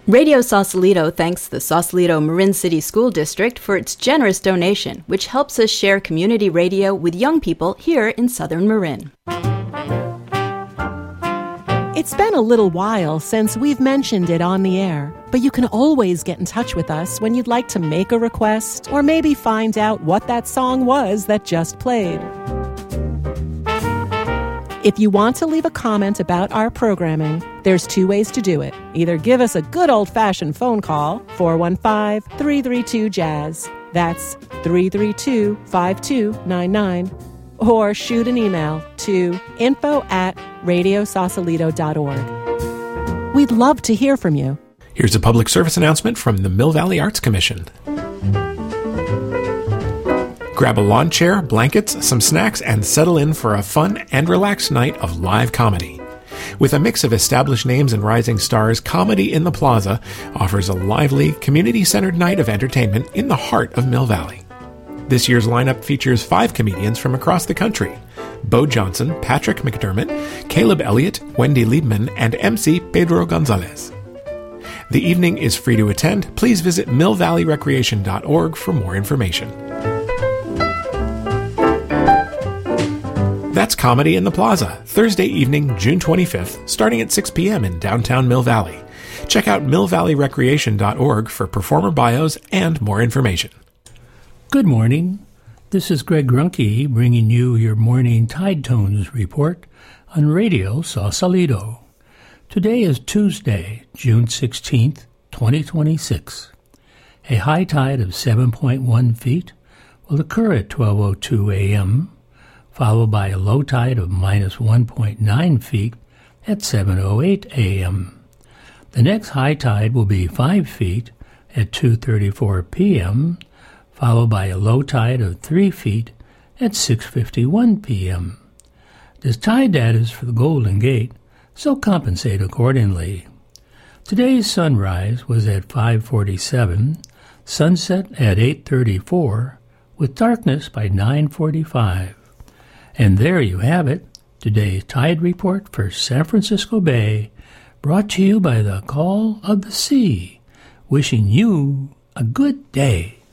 Radio Sausalito thanks the Sausalito Marin City School District for its generous donation, which helps us share community radio with young people here in Southern Marin. It's been a little while since we've mentioned it on the air, but you can always get in touch with us when you'd like to make a request or maybe find out what that song was that just played. If you want to leave a comment about our programming, there's two ways to do it. Either give us a good old-fashioned phone call, 415-332-JAZZ. That's 332-5299. Or shoot an email to info@radiosausalito.org. We'd love to hear from you. Here's a public service announcement from the Mill Valley Arts Commission. Grab a lawn chair, blankets, some snacks, and settle in for a fun and relaxed night of live comedy. With a mix of established names and rising stars, Comedy in the Plaza offers a lively, community-centered night of entertainment in the heart of Mill Valley. This year's lineup features 5 comedians from across the country: Bo Johnson, Patrick McDermott, Caleb Elliott, Wendy Liebman, and MC Pedro Gonzalez. The evening is free to attend. Please visit millvalleyrecreation.org for more information. That's Comedy in the Plaza, Thursday evening, June 25th, starting at 6 p.m. in downtown Mill Valley. Check out millvalleyrecreation.org for performer bios and more information. Good morning. This is Greg Grunke bringing you your morning Tide Tones report on Radio Sausalito. Today is Tuesday, June 16th, 2026. A high tide of 7.1 feet will occur at 12:02 a.m., followed by a low tide of minus 1.9 feet at 7:08 a.m. The next high tide will be 5 feet at 2:34 p.m., followed by a low tide of 3 feet at 6:51 p.m. This tide data is for the Golden Gate, so compensate accordingly. Today's sunrise was at 5:47, sunset at 8:34, with darkness by 9:45. And there you have it, today's tide report for San Francisco Bay, brought to you by the Call of the Sea, wishing you a good day.